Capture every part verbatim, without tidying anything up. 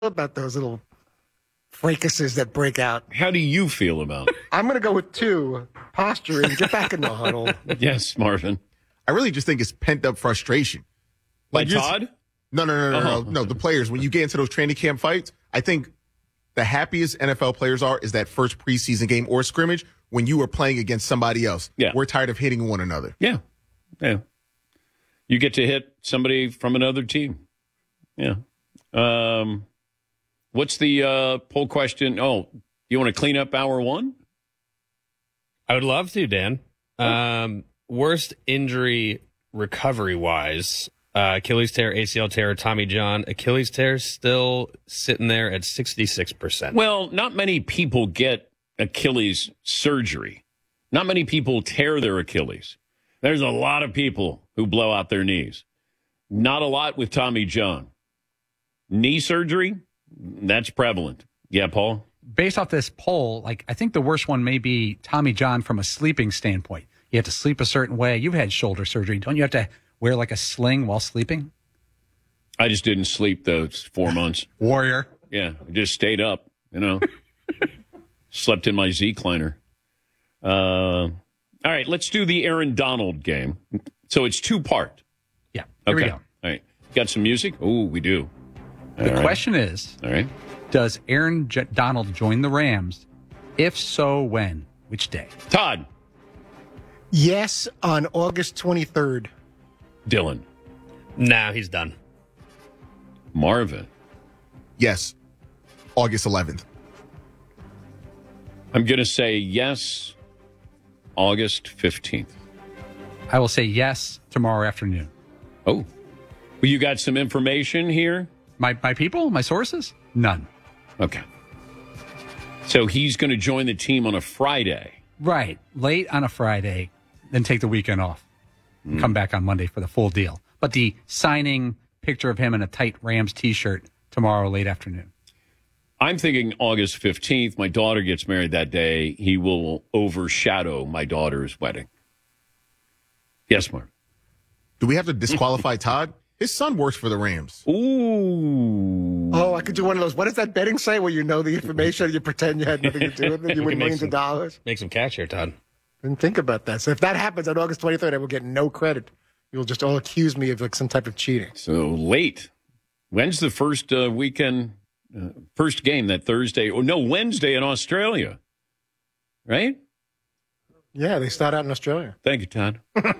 about those little fracases that break out. How do you feel about it? I'm going to go with two. Posture and get back in the huddle. Yes, Marvin. I really just think it's pent up frustration. By Like you're- Todd? No, no, no, no, Oh. no, no. The players, when you get into those training camp fights, I think the happiest N F L players are is that first preseason game or scrimmage when you are playing against somebody else. Yeah. We're tired of hitting one another. Yeah. Yeah. You get to hit somebody from another team. Yeah. Um, what's the uh, poll question? Oh, you want to clean up hour one? I would love to, Dan. Um, worst injury recovery-wise, uh, Achilles tear, A C L tear, Tommy John. Achilles tear still sitting there at sixty-six percent. Well, not many people get Achilles surgery. Not many people tear their Achilles. There's a lot of people who blow out their knees. Not a lot with Tommy John. Knee surgery, that's prevalent. Yeah, Paul? Based off this poll, like I think the worst one may be Tommy John from a sleeping standpoint. You have to sleep a certain way. You've had shoulder surgery. Don't you have to wear like a sling while sleeping? I just didn't sleep those four months. Warrior. Yeah, I just stayed up, you know. Slept in my Z-Kleiner. Uh, all right, let's do the Aaron Donald game. So it's two-part. Yeah, here Okay. we go. All right. Got some music? Oh, we do. All The right. question is, All right. does Aaron J- Donald join the Rams? If so, when? Which day? Todd. Yes, on August twenty-third. Dylan. Nah, he's done. Marvin. Yes, August eleventh. I'm going to say yes, August fifteenth. I will say yes tomorrow afternoon. Oh. Well, you got some information here? My my people, my sources? None. Okay. So he's going to join the team on a Friday. Right. Late on a Friday, then take the weekend off. Mm. Come back on Monday for the full deal. But the signing picture of him in a tight Rams T-shirt tomorrow late afternoon. I'm thinking August fifteenth. My daughter gets married that day. He will overshadow my daughter's wedding. Yes, Mark. Do we have to disqualify Todd? His son works for the Rams. Ooh. Oh, I could do one of those. What does that betting say where you know the information and you pretend you had nothing to do with it? You We win can make millions some- of dollars? Make some cash here, Todd. Didn't think about that. So if that happens on August twenty-third, I will get no credit. You'll just all accuse me of like some type of cheating. So late. When's the first uh, weekend, uh, first game that Thursday? Oh, no, Wednesday in Australia. Right? Yeah, they start out in Australia. Thank you, Todd.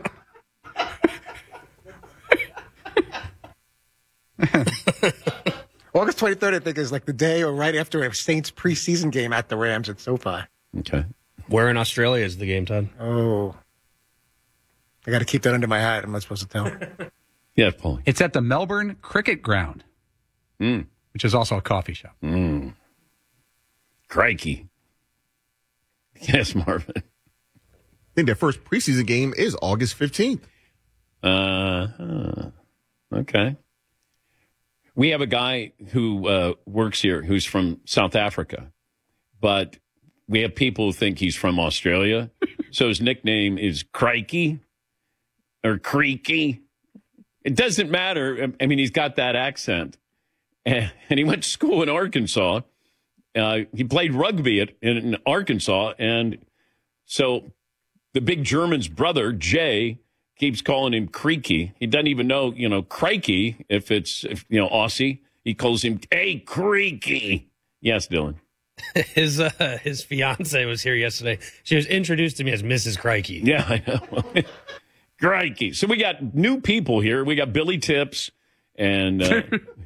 August twenty-third, I think, is like the day or right after a Saints preseason game at the Rams at SoFi. Okay. Where in Australia is the game, Todd? Oh. I got to keep that under my hat. I'm not supposed to tell. Yeah, Paulie. It's at the Melbourne Cricket Ground, Mm. which is also a coffee shop. Mm. Crikey. Yes, Marvin. I think their first preseason game is August fifteenth. Uh, huh. Okay. We have a guy who uh, works here who's from South Africa, but we have people who think he's from Australia. So his nickname is Crikey or Creaky. It doesn't matter. I mean, he's got that accent. And, and he went to school in Arkansas. Uh, he played rugby at, in Arkansas. And so the big German's brother, Jay, keeps calling him Creaky. He doesn't even know, you know, Crikey, if it's, if, you know, Aussie. He calls him, hey, Creaky. Yes, Dylan. His uh, his fiance was here yesterday. She was introduced to me as Missus Crikey. Yeah, I know. Crikey. So we got new people here. We got Billy Tips and... Uh,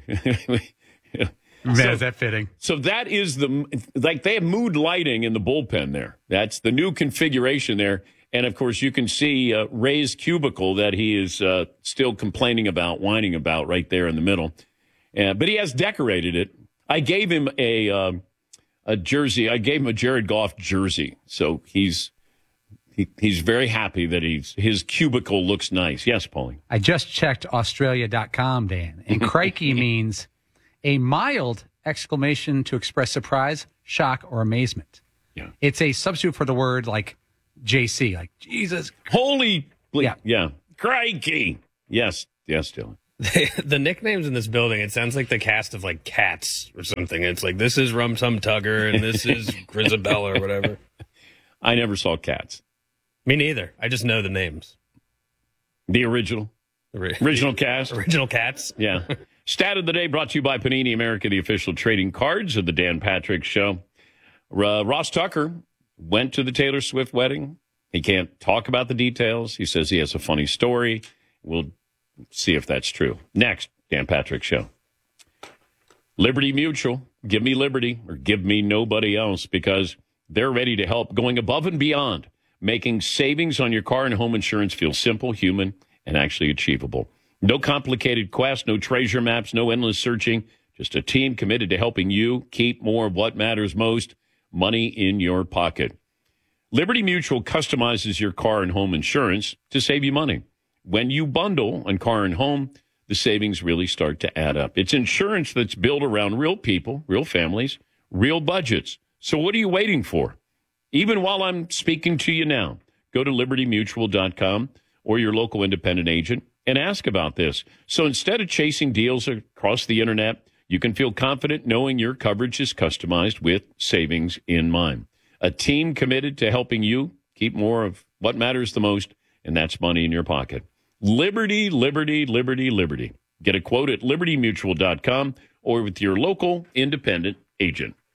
Man, So- is that fitting? So that is the, like they have mood lighting in the bullpen there. That's the new configuration there. And of course, you can see uh, Ray's cubicle that he is uh, still complaining about, whining about right there in the middle. Uh, but he has decorated it. I gave him a uh, a jersey. I gave him a Jared Goff jersey. So he's he, he's very happy that he's his cubicle looks nice. Yes, Paulie. I just checked Australia dot com, Dan, and crikey means a mild exclamation to express surprise, shock, or amazement. Yeah. It's a substitute for the word like J C, like Jesus. Holy, ble- Yeah. yeah, crikey. Yes, yes, Dylan. They, the nicknames in this building, it sounds like the cast of like Cats or something. It's like, this is Rum Tum Tugger and this is Grisabella or whatever. I never saw Cats. Me neither. I just know the names. The original. Ori- Original cast. Original Cats. Yeah. Stat of the day brought to you by Panini America, the official trading cards of the Dan Patrick Show. Uh, Ross Tucker went to the Taylor Swift wedding. He can't talk about the details. He says he has a funny story. We'll see if that's true. Next, Dan Patrick Show. Liberty Mutual. Give me Liberty or give me nobody else, because they're ready to help, going above and beyond, making savings on your car and home insurance feel simple, human, and actually achievable. No complicated quest, no treasure maps, no endless searching. Just a team committed to helping you keep more of what matters most, money in your pocket. Liberty Mutual customizes your car and home insurance to save you money. When you bundle on car and home, the savings really start to add up. It's insurance that's built around real people, real families, real budgets. So what are you waiting for? Even while I'm speaking to you now, go to liberty mutual dot com or your local independent agent and ask about this. So instead of chasing deals across the internet, you can feel confident knowing your coverage is customized with savings in mind. A team committed to helping you keep more of what matters the most, and that's money in your pocket. Liberty, liberty, liberty, liberty. Get a quote at liberty mutual dot com or with your local independent agent.